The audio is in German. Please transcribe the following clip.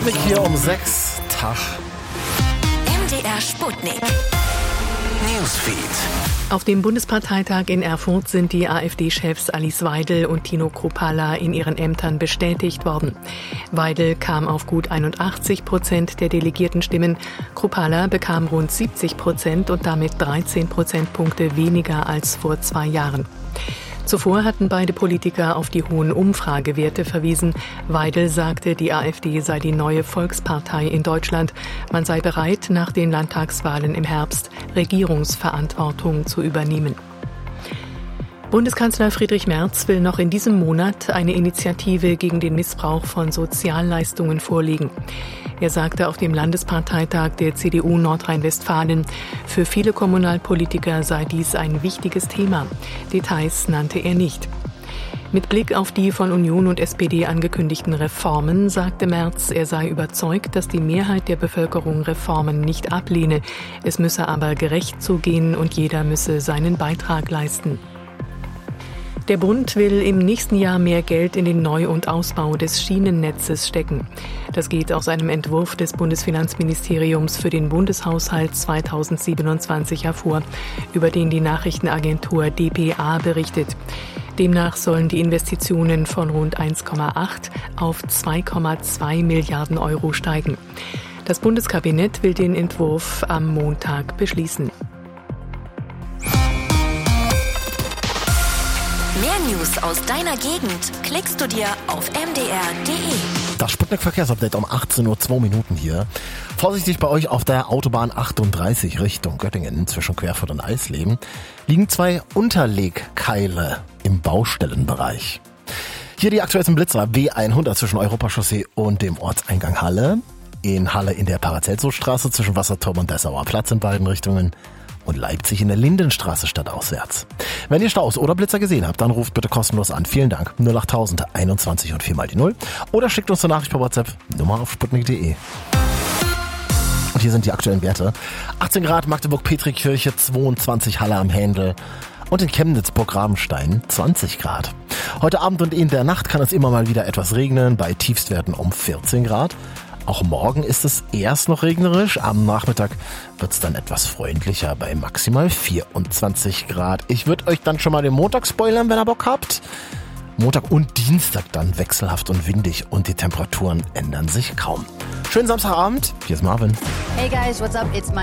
Sputnik hier um 6. Tag. MDR Sputnik. Newsfeed. Auf dem Bundesparteitag in Erfurt sind die AfD-Chefs Alice Weidel und Tino Kruppalla in ihren Ämtern bestätigt worden. Weidel kam auf gut 81% der Delegiertenstimmen, Kruppalla bekam rund 70% und damit 13 Prozentpunkte weniger als vor 2 Jahren. Zuvor hatten beide Politiker auf die hohen Umfragewerte verwiesen. Weidel sagte, die AfD sei die neue Volkspartei in Deutschland. Man sei bereit, nach den Landtagswahlen im Herbst Regierungsverantwortung zu übernehmen. Bundeskanzler Friedrich Merz will noch in diesem Monat eine Initiative gegen den Missbrauch von Sozialleistungen vorlegen. Er sagte auf dem Landesparteitag der CDU Nordrhein-Westfalen, für viele Kommunalpolitiker sei dies ein wichtiges Thema. Details nannte er nicht. Mit Blick auf die von Union und SPD angekündigten Reformen sagte Merz, er sei überzeugt, dass die Mehrheit der Bevölkerung Reformen nicht ablehne. Es müsse aber gerecht zugehen und jeder müsse seinen Beitrag leisten. Der Bund will im nächsten Jahr mehr Geld in den Neu- und Ausbau des Schienennetzes stecken. Das geht aus einem Entwurf des Bundesfinanzministeriums für den Bundeshaushalt 2027 hervor, über den die Nachrichtenagentur dpa berichtet. Demnach sollen die Investitionen von rund 1,8 auf 2,2 Milliarden Euro steigen. Das Bundeskabinett will den Entwurf am Montag beschließen. Mehr News aus deiner Gegend klickst du dir auf mdr.de. Das Sputnik-Verkehrsupdate um 18:02 Uhr hier. Vorsichtig bei euch auf der Autobahn 38 Richtung Göttingen zwischen Querfurt und Eisleben liegen 2 Unterlegkeile im Baustellenbereich. Hier die aktuellsten Blitzer B100 zwischen Europachaussee und dem Ortseingang Halle. In Halle in der Paracelsusstraße zwischen Wasserturm und Dessauer Platz in beiden Richtungen. Und Leipzig in der Lindenstraße stadtauswärts. Wenn ihr Staus oder Blitzer gesehen habt, dann ruft bitte kostenlos an. Vielen Dank. 08000 21 und 4 mal die 0. Oder schickt uns eine Nachricht per WhatsApp. Nummer auf sputnik.de. Und hier sind die aktuellen Werte. 18 Grad Magdeburg-Petrikirche, 22 Halle am Händel. Und in Chemnitz-Burg-Rabenstein 20 Grad. Heute Abend und in der Nacht kann es immer mal wieder etwas regnen, bei Tiefstwerten um 14 Grad. Auch morgen ist es erst noch regnerisch, am Nachmittag wird es dann etwas freundlicher bei maximal 24 Grad. Ich würde euch dann schon mal den Montag spoilern, wenn ihr Bock habt. Montag und Dienstag dann wechselhaft und windig und die Temperaturen ändern sich kaum. Schönen Samstagabend, hier ist Marvin. Hey guys, what's up? It's